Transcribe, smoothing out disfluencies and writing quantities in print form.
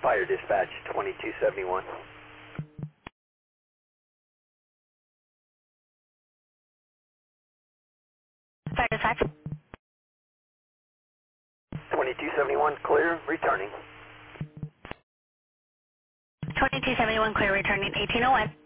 Fire dispatch 2271. Fire dispatch. 2271 clear, returning. 2271 clear returning 1801.